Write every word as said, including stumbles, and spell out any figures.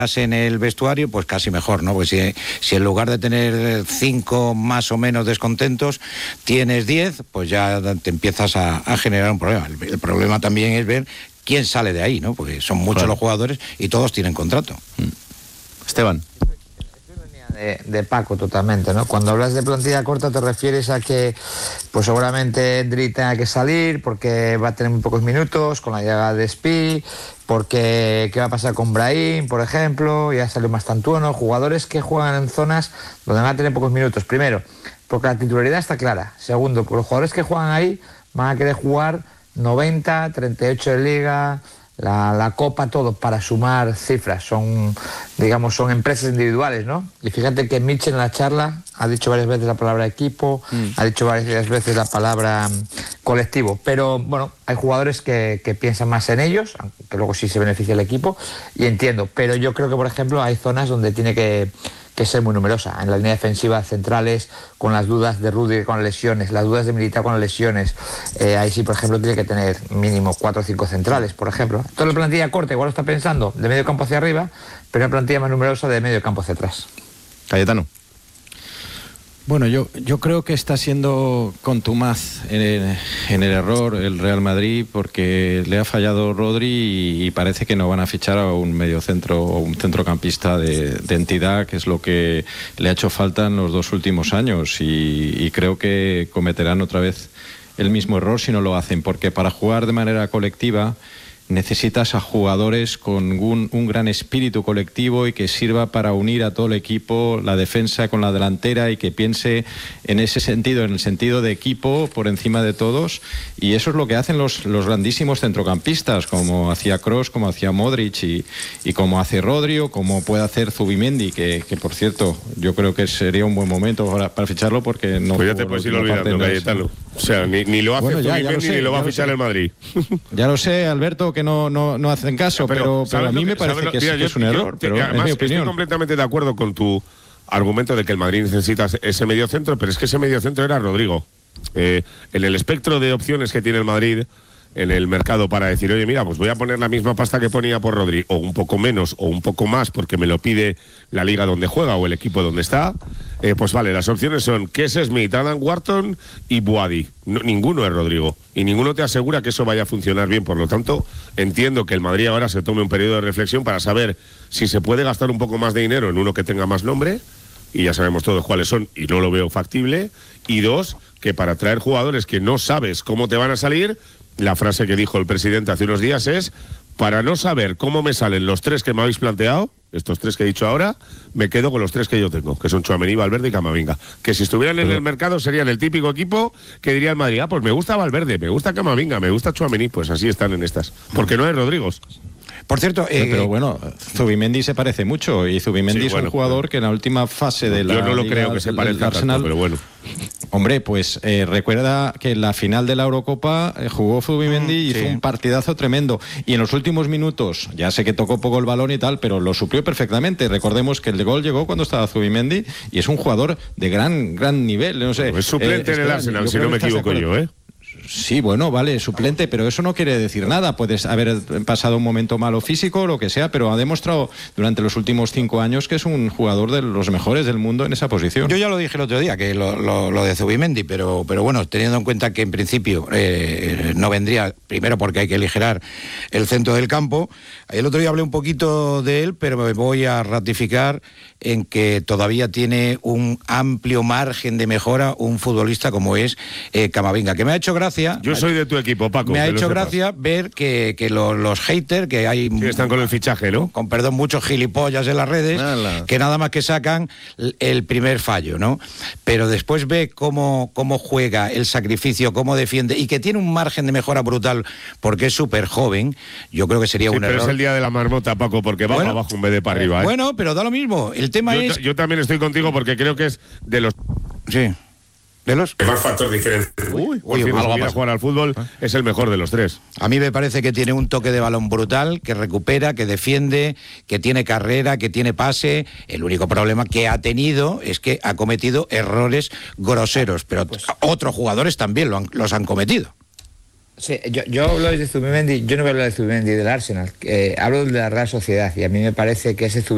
en el vestuario, pues casi mejor, ¿no? Pues si, si en lugar de tener cinco más o menos descontentos, tienes diez, pues ya te empiezas a, a generar un problema. El, el problema también es ver quién sale de ahí, ¿no? Porque son muchos claro. los jugadores y todos tienen contrato. Esteban. De, de Paco totalmente, ¿no? Cuando hablas de plantilla corta te refieres a que pues seguramente Endri tenga que salir porque va a tener muy pocos minutos con la llegada de Spi, porque qué va a pasar con Brahim, por ejemplo, ya salió Mastantuono, jugadores que juegan en zonas donde van a tener pocos minutos. Primero, porque la titularidad está clara. Segundo, porque los jugadores que juegan ahí van a querer jugar noventa, treinta y ocho de liga, La, la Copa, todo, para sumar cifras. Son, digamos, son empresas individuales, ¿no? Y fíjate que Mitchell en la charla ha dicho varias veces la palabra equipo, mm. ha dicho varias veces la palabra um, colectivo. Pero, bueno, hay jugadores que, que piensan más en ellos, aunque luego sí se beneficia el equipo, y entiendo. Pero yo creo que, por ejemplo, hay zonas donde tiene que... que ser muy numerosa. En la línea defensiva, centrales, con las dudas de Rudy con las lesiones, las dudas de Militao con las lesiones. Eh, ahí sí, por ejemplo, tiene que tener mínimo cuatro o cinco centrales, por ejemplo. Toda la plantilla corta igual lo está pensando de medio campo hacia arriba, pero una plantilla más numerosa de medio campo hacia atrás. Cayetano. Bueno, yo, yo creo que está siendo contumaz en el, en el error el Real Madrid porque le ha fallado Rodri y, y parece que no van a fichar a un mediocentro o un centrocampista de, de entidad, que es lo que le ha hecho falta en los dos últimos años y, y creo que cometerán otra vez el mismo error si no lo hacen, porque para jugar de manera colectiva necesitas a jugadores con un, un gran espíritu colectivo y que sirva para unir a todo el equipo, la defensa con la delantera, y que piense en ese sentido, en el sentido de equipo por encima de todos, y eso es lo que hacen los, los grandísimos centrocampistas, como hacía Kroos, como hacía Modric y, y como hace Rodri, o como puede hacer Zubimendi, que, que por cierto yo creo que sería un buen momento para, para ficharlo, porque no... Pues ya te puedes ir olvidando, Cayetano. O sea, ni, ni lo hace bueno, ya, Zubimendi ya lo sé, ni lo va a fichar el Madrid. Ya lo sé, Alberto, que no, no, no hacen caso, pero, pero, pero a mí me parece que, que es, mira, es un error. Pero además, es mi opinión. Estoy completamente de acuerdo con tu argumento de que el Madrid necesita ese mediocentro, pero es que ese mediocentro era Rodrigo. Eh, en el espectro de opciones que tiene el Madrid en el mercado para decir, oye, mira, pues voy a poner la misma pasta que ponía por Rodri, o un poco menos, o un poco más, porque me lo pide la liga donde juega o el equipo donde está, eh, pues vale, las opciones son Kessie Smith, Adam Wharton y Boadi. No, ninguno es Rodrigo, y ninguno te asegura que eso vaya a funcionar bien. Por lo tanto, entiendo que el Madrid ahora se tome un periodo de reflexión para saber si se puede gastar un poco más de dinero en uno que tenga más nombre, y ya sabemos todos cuáles son, y no lo veo factible, y dos, que para traer jugadores que no sabes cómo te van a salir, la frase que dijo el presidente hace unos días es: para no saber cómo me salen los tres que me habéis planteado, estos tres que he dicho ahora, me quedo con los tres que yo tengo, que son Tchouaméni, Valverde y Camavinga, que si estuvieran en el mercado serían el típico equipo que diría el Madrid, ah, pues me gusta Valverde, me gusta Camavinga, me gusta Tchouaméni, pues así están en estas, porque no es Rodríguez. Por cierto, eh, pero bueno, Zubimendi se parece mucho, y Zubimendi sí, es bueno, un jugador que en la última fase de la... Yo no lo Liga, creo que se parezca Arsenal, tanto, pero bueno. Hombre, pues eh, recuerda que en la final de la Eurocopa eh, jugó Zubimendi y sí. hizo un partidazo tremendo, y en los últimos minutos, ya sé que tocó poco el balón y tal, pero lo suplió perfectamente. Recordemos que el gol llegó cuando estaba Zubimendi, y es un jugador de gran gran nivel, no sé. Es suplente eh, en el Arsenal, si no me equivoco yo, ¿eh? Sí, bueno, vale, suplente, pero eso no quiere decir nada. Puedes haber pasado un momento malo físico o lo que sea, pero ha demostrado durante los últimos cinco años que es un jugador de los mejores del mundo en esa posición. Yo ya lo dije el otro día, que lo, lo, lo de Zubimendi, pero, pero bueno, teniendo en cuenta que en principio eh, no vendría, primero porque hay que aligerar el centro del campo. El otro día hablé un poquito de él, pero me voy a ratificar en que todavía tiene un amplio margen de mejora un futbolista como es eh, Camavinga, que me ha hecho gracia. Yo soy de tu equipo, Paco. Me ha hecho gracia ver que, que los, los haters, que hay... Sí, están con el fichaje, ¿no? Con perdón, muchos gilipollas en las redes, Ala. que nada más que sacan el primer fallo, ¿no? Pero después ve cómo, cómo juega, el sacrificio, cómo defiende, y que tiene un margen de mejora brutal porque es súper joven. Yo creo que sería sí, un pero error. Es el día de la marmota, Paco, porque va bueno, para abajo en vez de para arriba, ¿eh? Bueno, pero da lo mismo. El tema yo, es... Yo también estoy contigo porque creo que es de los... Sí. ¿De los? El más factor diferente. Uy, Uy si algo a jugar al fútbol es el mejor de los tres. A mí me parece que tiene un toque de balón brutal, que recupera, que defiende, que tiene carrera, que tiene pase. El único problema que ha tenido es que ha cometido errores groseros, pero pues, otros jugadores también lo han, los han cometido. Sí, yo, yo hablo de Zubimendi, yo no voy a hablar de Zubimendi del Arsenal, eh, hablo de la Real Sociedad, y a mí me parece que ese Zubimendi